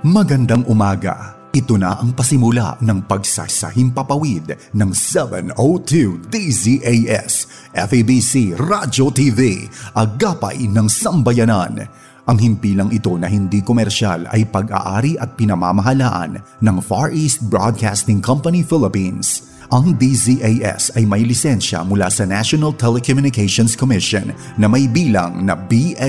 Magandang umaga. Ito na ang pasimula ng pagsasahimpapawid ng 702 DZAS, FEBC Radio TV, Agapay ng Sambayanan. Ang himpilang ito na hindi komersyal ay pag-aari at pinamamahalaan ng Far East Broadcasting Company Philippines. Ang DZAS ay may lisensya mula sa National Telecommunications Commission na may bilang na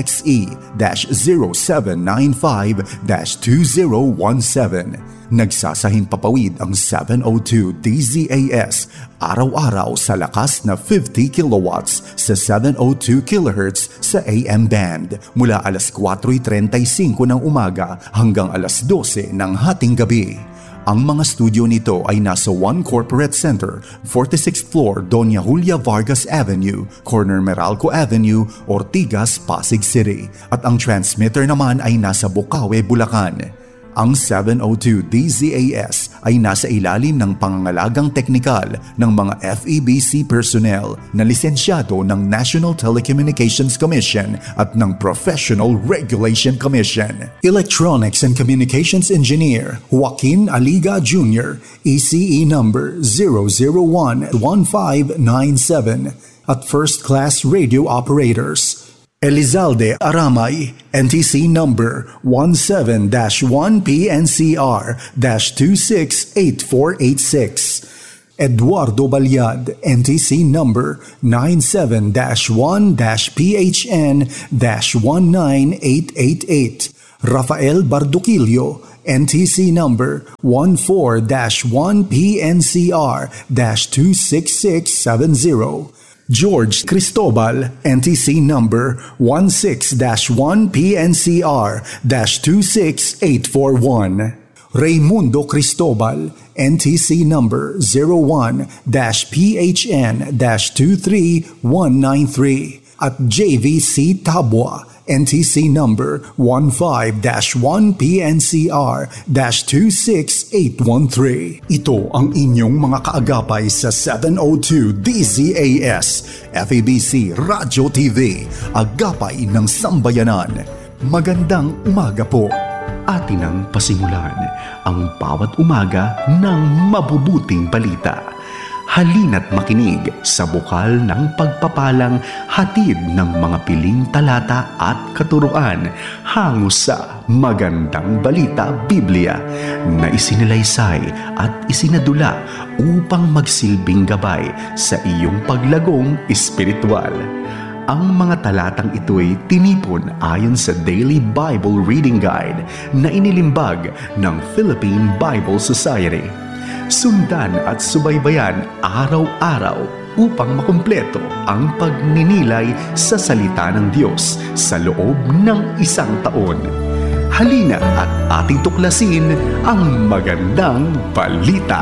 BXE-0795-2017. Nagsasahimpapawid ang 702 DZAS araw-araw sa lakas na 50 kilowatts sa 702 kHz sa AM band mula alas 4:35 ng umaga hanggang alas 12 ng hating gabi. Ang mga studio nito ay nasa One Corporate Center, 46th floor, Doña Julia Vargas Avenue, corner Meralco Avenue, Ortigas, Pasig City. At ang transmitter naman ay nasa Bukawe, Bulacan. Ang 702 DZAS ay nasa ilalim ng pangangalagang teknikal ng mga FEBC personnel na lisensyado ng National Telecommunications Commission at ng Professional Regulation Commission. Electronics and Communications Engineer Joaquin Aliga Jr., ECE number 0011597 at First Class Radio Operators Elizalde Aramay, NTC number 17-1PNCR-268486. Eduardo Balyad, NTC number 97-1-PHN-19888. Rafael Barduquillo, NTC number 14-1-PNCR-26670. George Cristobal, NTC number 16-1-PNCR-26841. Raymundo Cristobal, NTC number 01-PHN-23193. At JVC Tabwa, NTC number 15-1-PNCR-26813. Ito ang inyong mga kaagapay sa 702 DZAS, FEBC Radio TV, Agapay ng Sambayanan. Magandang umaga po. Atin ang pasimulan ang bawat umaga ng mabubuting balita. Halina't makinig sa bukal ng pagpapalang hatid ng mga piling talata at katuruan hango sa Magandang Balita Biblia na isinalaysay at isinadula upang magsilbing gabay sa iyong paglagong espiritual. Ang mga talatang ito'y tinipon ayon sa Daily Bible Reading Guide na inilimbag ng Philippine Bible Society. Sundan at subaybayan araw-araw upang makumpleto ang pagninilay sa salita ng Diyos sa loob ng isang taon. Halina at ating tuklasin ang magandang balita.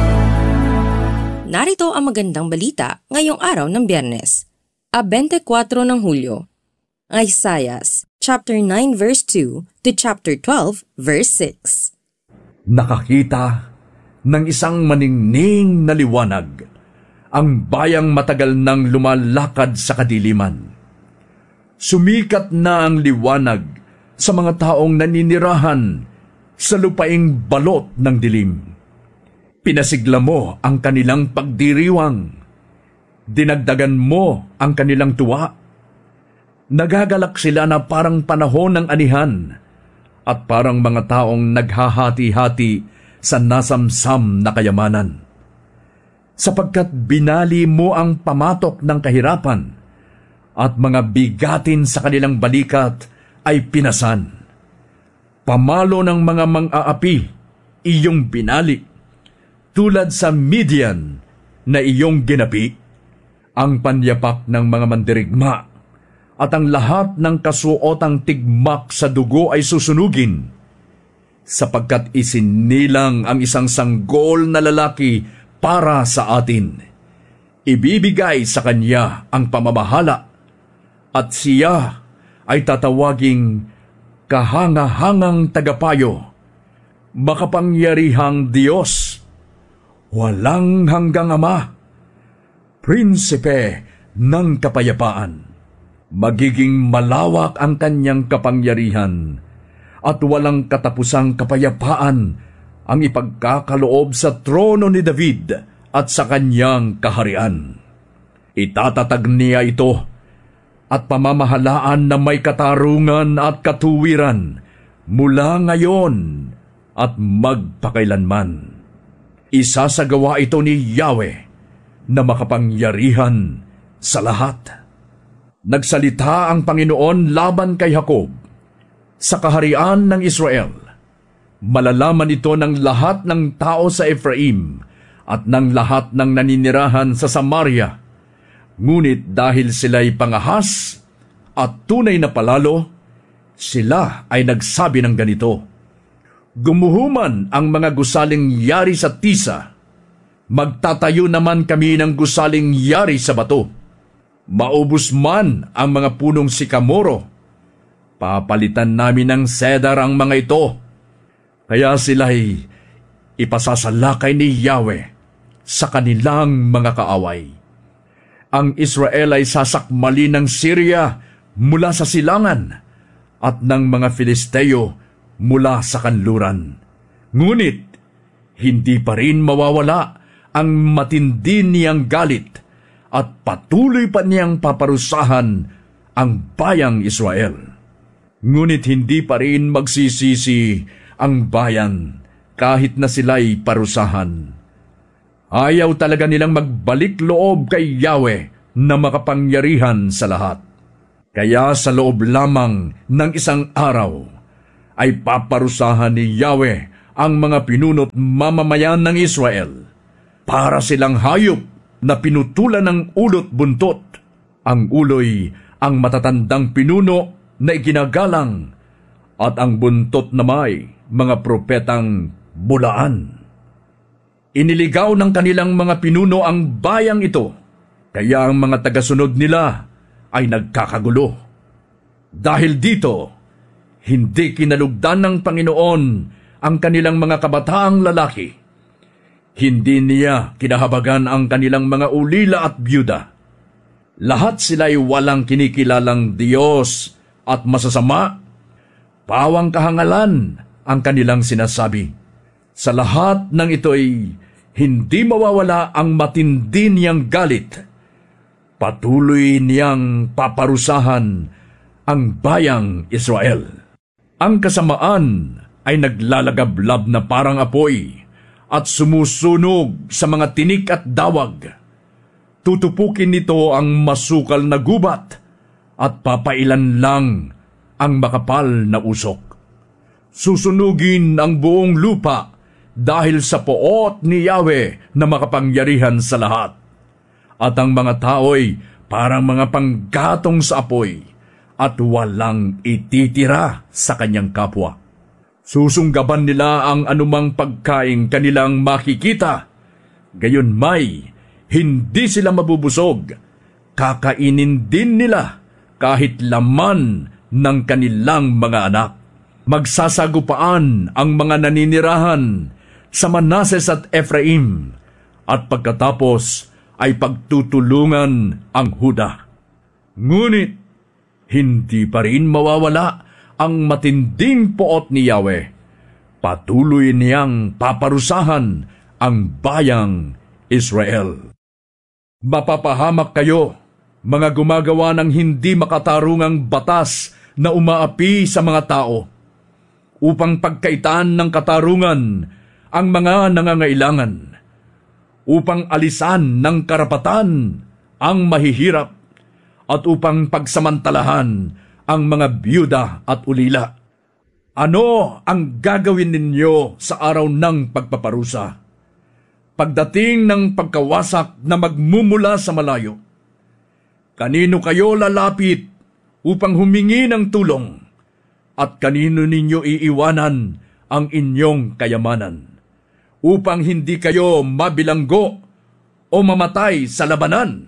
Narito ang magandang balita ngayong araw ng Biyernes, 24 ng Hulyo. Isaiah chapter 9 verse 2 to chapter 12 verse 6. Nakakita ng isang maningning na liwanag, ang bayang matagal nang lumalakad sa kadiliman. Sumikat na ang liwanag sa mga taong naninirahan sa lupaing balot ng dilim. Pinasigla mo ang kanilang pagdiriwang. Dinagdagan mo ang kanilang tuwa. Nagagalak sila na parang panahon ng anihan at parang mga taong naghahati-hati sa nasamsam na kayamanan. Sapagkat binali mo ang pamatok ng kahirapan at mga bigatin sa kanilang balikat ay pinasan. Pamalo ng mga mang-aapi iyong binali, tulad sa Midian na iyong ginapi. Ang panyapak ng mga mandirigma at ang lahat ng kasuotang tigmak sa dugo ay susunugin, sapagkat isinilang ang isang sanggol na lalaki para sa atin. Ibibigay sa kanya ang pamamahala at siya ay tatawaging Kahanga-hangang Tagapayo, Makapangyarihang Diyos, Walang Hanggang Ama, Prinsipe ng Kapayapaan. Magiging malawak ang kanyang kapangyarihan at walang katapusang kapayapaan ang ipagkakaloob sa trono ni David at sa kanyang kaharian. Itatatag niya ito at pamamahalaan na may katarungan at katuwiran mula ngayon at magpakailanman. Isasagawa ito ni Yahweh na makapangyarihan sa lahat. Nagsalita ang Panginoon laban kay Jacob sa kaharian ng Israel. Malalaman ito ng lahat ng tao sa Ephraim at ng lahat ng naninirahan sa Samaria. Ngunit dahil sila'y pangahas at tunay na palalo, sila ay nagsabi ng ganito: Gumuhuman ang mga gusaling yari sa tisa, magtatayo naman kami ng gusaling yari sa bato. Maubos man ang mga punong sikamoro, papalitan namin ng cedar ang mga ito. Kaya sila'y ipasasalakay ni Yahweh sa kanilang mga kaaway. Ang Israel ay sasakmali ng Syria mula sa silangan at ng mga Filisteo mula sa kanluran. Ngunit hindi pa rin mawawala ang matindi niyang galit at patuloy pa niyang paparusahan ang bayang Israel. Ngunit hindi pa rin magsisisi ang bayan kahit na sila'y parusahan. Ayaw talaga nilang magbalik loob kay Yahweh na makapangyarihan sa lahat. Kaya sa loob lamang ng isang araw ay paparusahan ni Yahweh ang mga pinunot mamamayan ng Israel. Para silang hayop na pinutulan ng ulot buntot. Ang uloy ang matatandang pinuno na iginagalang at ang buntot na may mga propetang bulaan. Iniligaw ng kanilang mga pinuno ang bayang ito, kaya ang mga tagasunod nila ay nagkakagulo. Dahil dito, hindi kinalugdan ng Panginoon ang kanilang mga kabataang lalaki. Hindi niya kinahabagan ang kanilang mga ulila at byuda. Lahat sila'y walang kinikilalang Diyos at masasama. Pawang kahangalan ang kanilang sinasabi. Sa lahat ng ito'y hindi mawawala ang matindi niyang galit. Patuloy niyang paparusahan ang bayang Israel. Ang kasamaan ay naglalagablab na parang apoy at sumusunog sa mga tinik at dawag. Tutupukin nito ang masukal na gubat at papailan lang ang makapal na usok. Susunugin ang buong lupa dahil sa poot ni Yahweh na makapangyarihan sa lahat. At ang mga tao'y parang mga panggatong sa apoy at walang ititira sa kanyang kapwa. Susunggaban nila ang anumang pagkaing kanilang makikita. Gayon may, hindi sila mabubusog. Kakainin din nila kahit laman ng kanilang mga anak. Magsasagupaan ang mga naninirahan sa Manases at Ephraim, at pagkatapos ay pagtutulungan ang Huda. Ngunit hindi pa rin mawawala ang matinding poot ni Yahweh. Patuloy niyang paparusahan ang bayang Israel. Mapapahamak kayo, mga gumagawa ng hindi makatarungang batas na umaapi sa mga tao, upang pagkaitan ng katarungan ang mga nangangailangan, upang alisan ng karapatan ang mahihirap, at upang pagsamantalahan ang mga byuda at ulila. Ano ang gagawin ninyo sa araw ng pagpaparusa? Pagdating ng pagkawasak na magmumula sa malayo, kanino kayo lalapit upang humingi ng tulong? At kanino ninyo iiwanan ang inyong kayamanan, upang hindi kayo mabilanggo o mamatay sa labanan?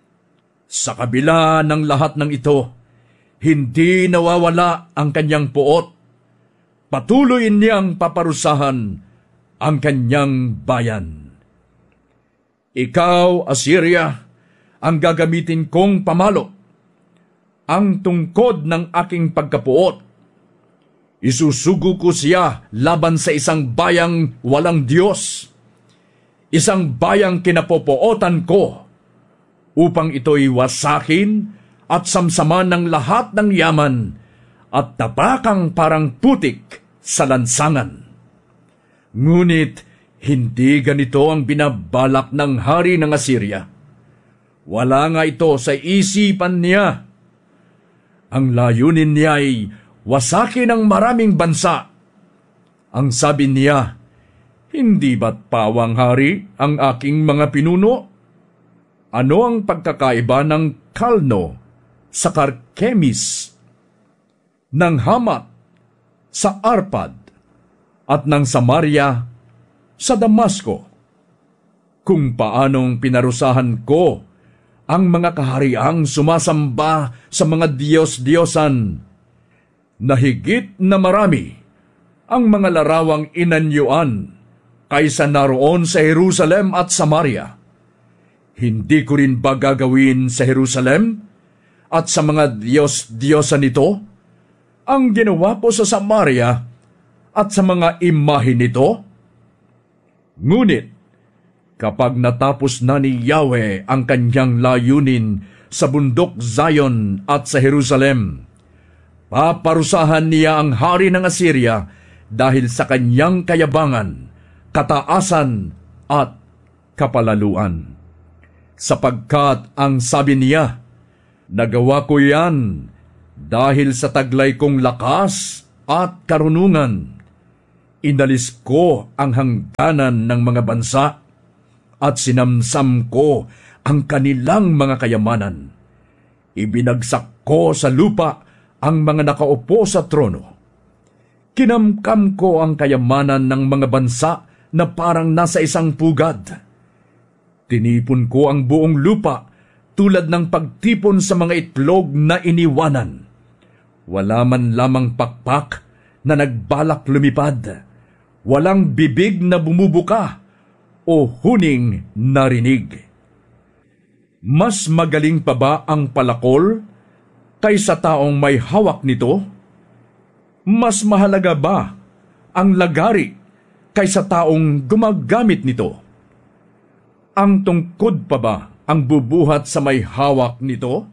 Sa kabila ng lahat ng ito, hindi nawawala ang kanyang poot. Patuloy niyang paparusahan ang kanyang bayan. Ikaw, Assyria, ang gagamitin kong pamalo, ang tungkod ng aking pagkapuot. Isusugo ko siya laban sa isang bayang walang Diyos, isang bayang kinapopootan ko, upang ito'y wasakin at samsaman ng lahat ng yaman at tapakang parang putik sa lansangan. Ngunit hindi ganito ang binabalak ng hari ng Assyria. Wala nga ito sa isipan niya. Ang layunin niya ay wasakin ang maraming bansa. Ang sabi niya, hindi ba't pawang hari ang aking mga pinuno? Ano ang pagkakaiba ng Kalno sa Karkemis, ng Hamat sa Arpad, at ng Samaria sa Damasco? Kung paanong pinarusahan ko ang mga kahariang sumasamba sa mga Diyos-Diyosan, na higit na marami ang mga larawang inanyuan kaysa naroon sa Jerusalem at Samaria. Hindi ko rin ba gagawin sa Jerusalem at sa mga Diyos-Diyosan nito ang ginawa ko sa Samaria at sa mga imahe nito? Ngunit, kapag natapos na ni Yahweh ang kanyang layunin sa bundok Zion at sa Jerusalem, paparusahan niya ang hari ng Assyria dahil sa kanyang kayabangan, kataasan at kapalaluan. Sapagkat ang sabi niya, nagawa ko yan dahil sa taglay kong lakas at karunungan. Inalis ko ang hangganan ng mga bansa at sinamsam ko ang kanilang mga kayamanan. Ibinagsak ko sa lupa ang mga nakaupo sa trono. Kinamkam ko ang kayamanan ng mga bansa na parang nasa isang pugad. Tinipon ko ang buong lupa tulad ng pagtipon sa mga itlog na iniwanan. Wala man lamang pakpak na nagbalak lumipad. Walang bibig na bumubuka o huning narinig. Mas magaling pa ba ang palakol kaysa taong may hawak nito? Mas mahalaga ba ang lagari kaysa taong gumagamit nito? Ang tungkod pa ba ang bubuhat sa may hawak nito?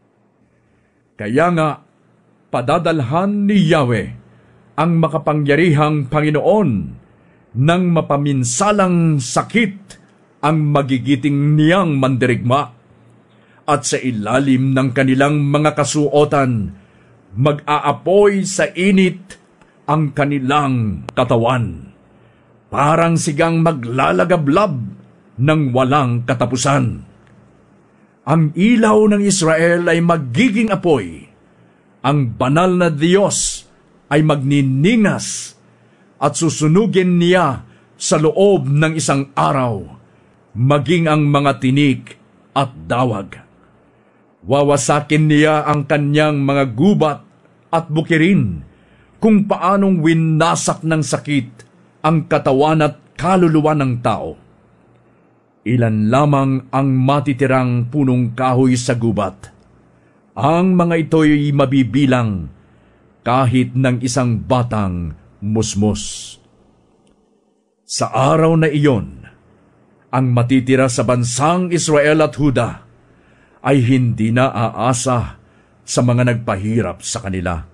Kaya nga, padadalhan ni Yahweh ang makapangyarihang Panginoon ng mapaminsalang sakit ang magigiting niyang mandirigma, at sa ilalim ng kanilang mga kasuotan, mag-aapoy sa init ang kanilang katawan. Parang sigang maglalagablab ng walang katapusan. Ang ilaw ng Israel ay magiging apoy. Ang banal na Diyos ay magniningas at susunugin niya sa loob ng isang araw, maging ang mga tinik at dawag. Wawasakin niya ang kanyang mga gubat at bukirin, kung paanong winasak ng sakit ang katawan at kaluluwa ng tao. Ilan lamang ang matitirang punong kahoy sa gubat. Ang mga ito'y mabibilang kahit ng isang batang musmus. Sa araw na iyon, ang matitira sa bansang Israel at Huda ay hindi na aasa sa mga nagpahirap sa kanila.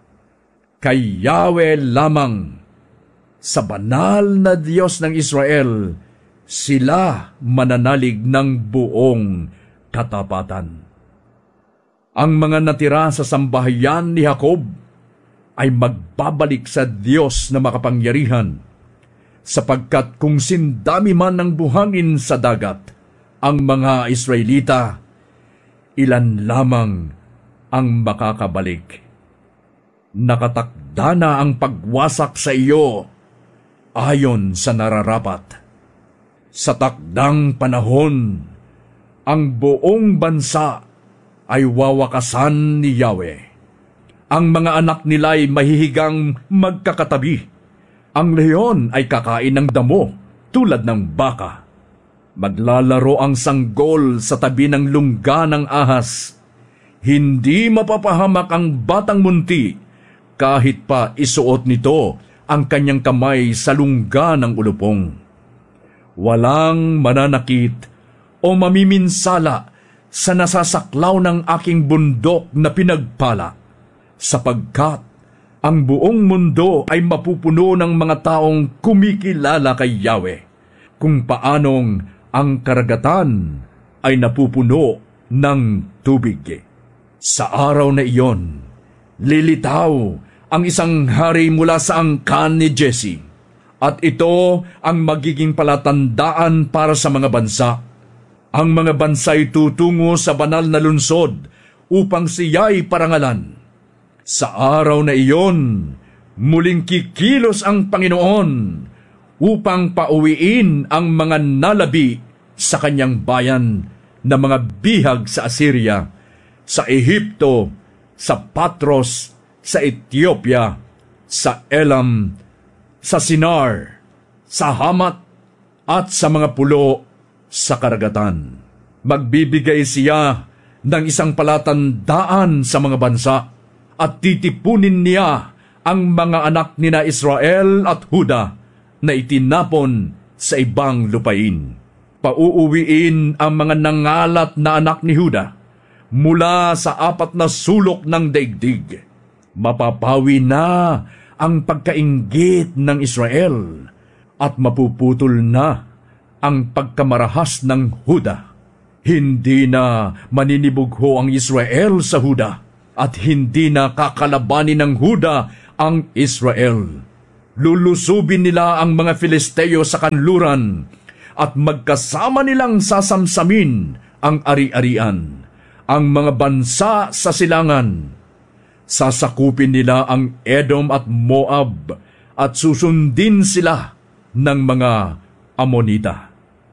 Kay Yahweh lamang, sa banal na Diyos ng Israel, sila mananalig ng buong katapatan. Ang mga natira sa sambahayan ni Jacob ay magbabalik sa Diyos na makapangyarihan, sapagkat kung sindami man ng buhangin sa dagat ang mga Israelita, ilan lamang ang makakabalik. Nakatakda na ang pagwasak sa iyo ayon sa nararapat. Sa takdang panahon, ang buong bansa ay wawakasan ni Yahweh. Ang mga anak nila'y mahihigang magkakatabi. Ang leon ay kakain ng damo tulad ng baka. Maglalaro ang sanggol sa tabi ng lungga ng ahas. Hindi mapapahamak ang batang munti kahit pa isuot nito ang kanyang kamay sa lungga ng ulupong. Walang mananakit o mamiminsala sa nasasaklaw ng aking bundok na pinagpala, sapagkat ang buong mundo ay mapupuno ng mga taong kumikilala kay Yahweh, kung paanong ang karagatan ay napupuno ng tubig. Sa araw na iyon, lilitaw ang isang hari mula sa angkan ni Jesse, at ito ang magiging palatandaan para sa mga bansa. Ang mga bansa'y tutungo sa banal na lungsod upang siya'y parangalan. Sa araw na iyon, muling kikilos ang Panginoon upang pauwiin ang mga nalabi sa kanyang bayan na mga bihag sa Assyria, sa Ehipto, sa Patros, sa Ethiopia, sa Elam, sa Sinar, sa Hamat, at sa mga pulo sa karagatan. Magbibigay siya ng isang palatandaan sa mga bansa, at titipunin niya ang mga anak nina Israel at Huda na itinapon sa ibang lupain. Pauuwiin ang mga nangalat na anak ni Huda mula sa 4 na sulok ng daigdig. Mapapawi na ang pagkainggit ng Israel at mapuputol na ang pagkamarahas ng Huda. Hindi na maninibugho ang Israel sa Huda, at hindi na kakalabanin ng Huda ang Israel. Lulusubin nila ang mga Filisteo sa kanluran, at magkasama nilang sasamsamin ang ari-arian, ang mga bansa sa silangan. Sasakupin nila ang Edom at Moab, at susundin sila ng mga Amonita.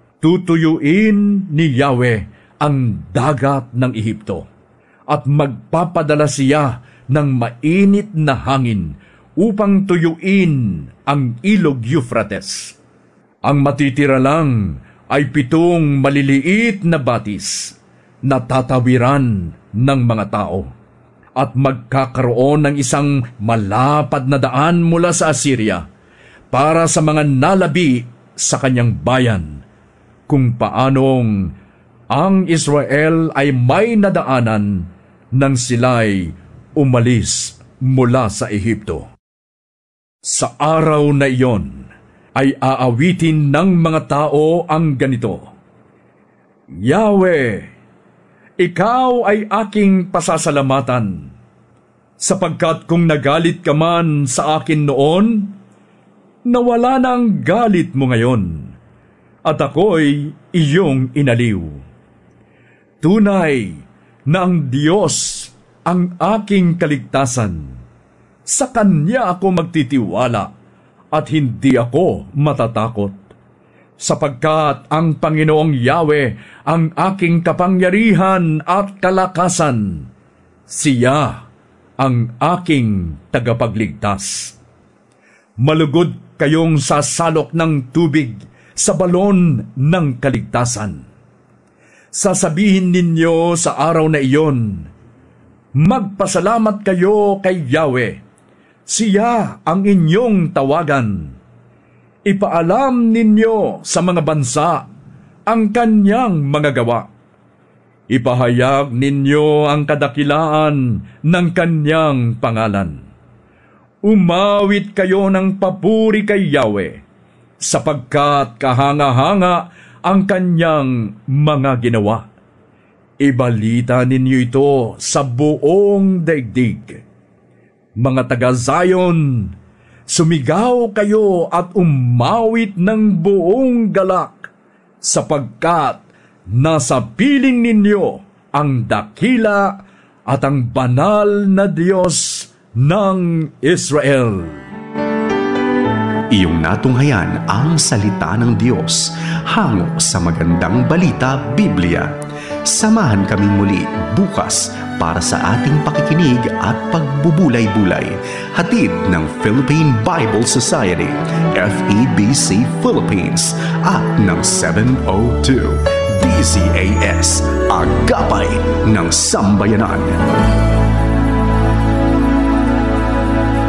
Tutuyuin ni Yahweh ang dagat ng Ehipto, at magpapadala siya ng mainit na hangin upang tuyuin ang ilog Euphrates. Ang matitira lang ay 7 maliliit na batis na tatawiran ng mga tao, at magkakaroon ng isang malapad na daan mula sa Assyria para sa mga nalabi sa kanyang bayan, kung paanong ang Israel ay may nadaanan nang sila'y umalis mula sa Ehipto. Sa araw na iyon ay aawitin ng mga tao ang ganito: Yahweh, ikaw ay aking pasasalamatan, sapagkat kung nagalit ka man sa akin noon, nawala na ang galit mo ngayon, at ako'y iyong inaliw. Tunay na ang Diyos ang aking kaligtasan. Sa Kanya ako magtitiwala at hindi ako matatakot, sapagkat ang Panginoong Yahweh ang aking kapangyarihan at kalakasan. Siya ang aking tagapagligtas. Malugod kayong sasalok ng tubig sa balon ng kaligtasan. Sasabihin ninyo sa araw na iyon, magpasalamat kayo kay Yahweh. Siya ang inyong tawagan. Ipaalam ninyo sa mga bansa ang kanyang mga gawa. Ipahayag ninyo ang kadakilaan ng kanyang pangalan. Umawit kayo ng papuri kay Yahweh, sapagkat kahanga-hanga ang kanyang mga ginawa. Ibalita ninyo ito sa buong daigdig. Mga taga-Zion, sumigaw kayo at umawit ng buong galak, sapagkat nasa piling ninyo ang dakila at ang banal na Diyos ng Israel. Iyong natunghayan ang salita ng Diyos hango sa magandang balita Biblia. Samahan kaming muli bukas para sa ating pakikinig at pagbubulay-bulay. Hatid ng Philippine Bible Society, FEBC Philippines, at ng 702 DZAS, Agapay ng Sambayanan.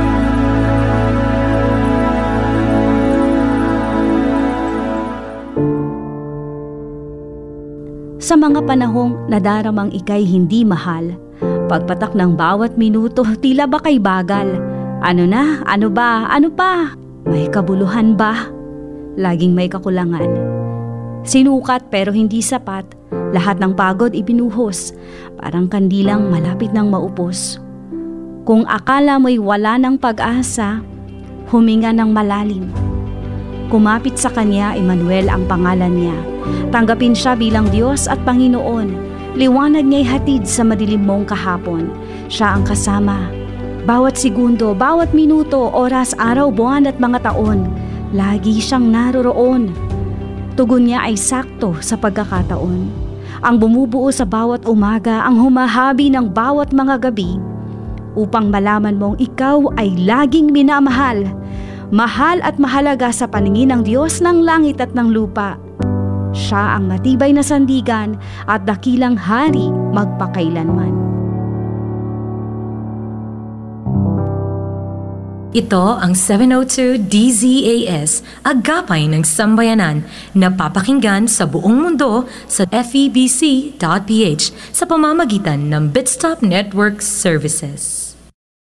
Sa mga panahong nadaramang ika'y hindi mahal, pagpatak ng bawat minuto tila ba kay bagal. Ano na? Ano ba? Ano pa? May kabuluhan ba? Laging may kakulangan. Sinukat pero hindi sapat. Lahat ng pagod ibinuhos. Parang kandilang malapit ng maupos. Kung akala mo'y wala ng pag-asa, huminga ng malalim. Kumapit sa kanya, Emmanuel ang pangalan niya. Tanggapin siya bilang Diyos at Panginoon. Liwanag niya'y hatid sa madilim mong kahapon. Siya ang kasama. Bawat segundo, bawat minuto, oras, araw, buwan at mga taon, lagi siyang naroroon. Tugon niya ay sakto sa pagkakataon. Ang bumubuo sa bawat umaga, ang humahabi ng bawat mga gabi, upang malaman mong ikaw ay laging minamahal. Mahal at mahalaga sa paningin ng Diyos ng langit at ng lupa. Siya ang matibay na sandigan at dakilang hari magpakailanman. Ito ang 702 DZAS, Agapay ng Sambayanan, na papakinggan sa buong mundo sa febc.ph sa pamamagitan ng Bitstop Network Services.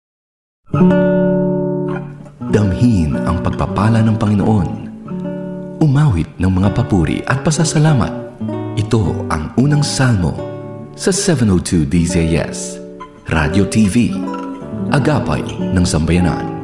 Damhin ang pagpapala ng Panginoon. Umawit ng mga papuri at pasasalamat. Ito ang unang salmo sa 702 DZAS, Radio TV, Agapay ng Sambayanan.